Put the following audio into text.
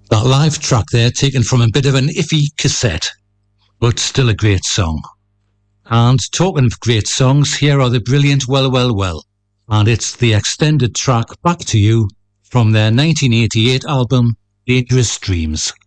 That live track there taken from a bit of an iffy cassette, but still a great song. And talking of great songs, here are the brilliant Well, Well, Well. And it's the extended track Back to You from their 1988 album Dangerous Dreams.